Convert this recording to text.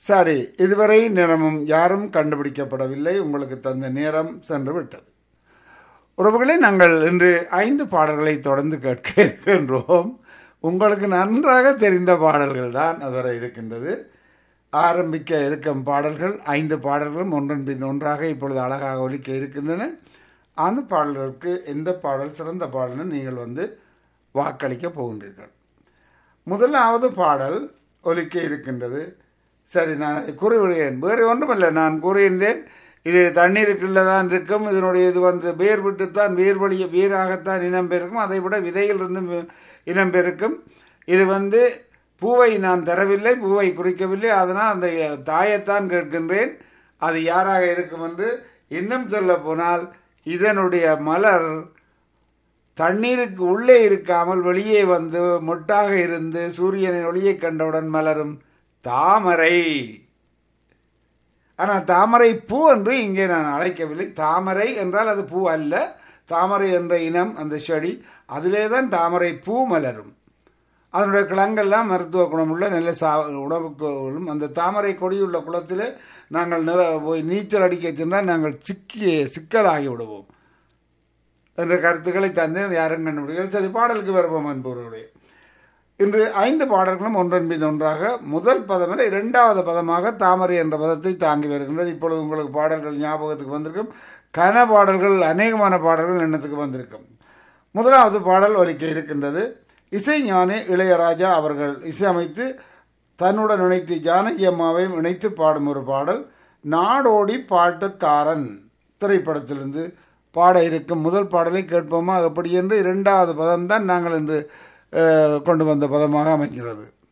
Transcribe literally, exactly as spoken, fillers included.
சரி, இதுவரை நேரமும் யாரும் கண்டுபிடிக்கப்படவில்லை. உங்களுக்கு தந்த நேரம் சென்று விட்டது. உறவுகளே, நாங்கள் இன்று ஐந்து பாடல்களை தொடர்ந்து கேட்க இருக்கின்றோம். உங்களுக்கு நன்றாக தெரிந்த பாடல்கள் தான் அதுவரை இருக்கின்றது. ஆரம்பிக்க இருக்கும் பாடல்கள் ஐந்து பாடல்களும் ஒன்றன் பின் ஒன்றாக இப்பொழுது அழகாக ஒலிக்க இருக்கின்றன. அந்த பாடல்களுக்கு எந்த பாடல் சிறந்த பாடல்னு நீங்கள் வந்து வாக்களிக்க போகின்றீர்கள். முதலாவது பாடல் ஒலிக்க இருக்கின்றது. சரி, நான் அதை கூறிவிடுகிறேன். வேறு ஒன்றுமில்லை, நான் கூறியிருந்தேன் இது தண்ணீருக்குள்ள தான் இருக்கும். இதனுடைய இது வந்து வேர் விட்டுத்தான் வேர் வழிய வேராகத்தான் இனம் பெருக்கும். அதை விட விதையிலிருந்து இனம் பெருக்கும். இது வந்து பூவை நான் தரவில்லை, பூவை குறிக்கவில்லை. அதனால் அந்த தாயைத்தான் கேட்கின்றேன். அது யாராக இருக்கும் என்று. இன்னும் சொல்ல போனால் இதனுடைய மலர் தண்ணீருக்கு உள்ளே இருக்காமல் வெளியே வந்து மொட்டாக இருந்து சூரியனின் ஒளியை கண்டவுடன் மலரும் தாமரை. ஆனால் தாமரை பூ என்று இங்கே நான் அழைக்கவில்லை. தாமரை என்றால் அது பூ அல்ல. தாமரை என்ற இனம் அந்த செடி, அதிலே தான் தாமரை பூ மலரும். அதனுடைய கிழங்கெல்லாம் மருத்துவ குணமுள்ள நல்ல சா உணவுக்கும். அந்த தாமரை கொடியுள்ள குளத்தில் நாங்கள் நிற போய் நீச்சல் அடிக்க சென்றால் நாங்கள் சிக்கிய சிக்கலாகி விடுவோம் என்ற கருத்துக்களை தந்து யாரும் கண்டுபிடிக்கிறது. சரி, பாடலுக்கு வருவோம் என்பவர்களுடைய. இன்று ஐந்து பாடல்களும் ஒன்றன் பின் ஒன்றாக முதல் பதம் இரண்டாவது பதமாக தாமரை என்ற பதத்தை தாங்கி வருகின்றது. இப்பொழுது உங்களுக்கு பாடல்கள் ஞாபகத்துக்கு வந்திருக்கும். கன பாடல்கள், அநேகமான பாடல்கள் எண்ணத்துக்கு வந்திருக்கும். முதலாவது பாடல் ஒலிக்க இருக்கின்றது. இசை ஞானி இளையராஜா அவர்கள் இசையமைத்து தன்னுடன் இணைத்து ஜானகி அம்மாவையும் இணைத்து பாடும் ஒரு பாடல். நாடோடி பாட்டுக்காரன் திரைப்படத்திலிருந்து பாட இருக்கும் முதல் பாடலை கேட்போமா? எப்படி என்று இரண்டாவது பதம்தான் நாங்கள் இன்று கொண்டு வந்த பதமாக அமைகிறது.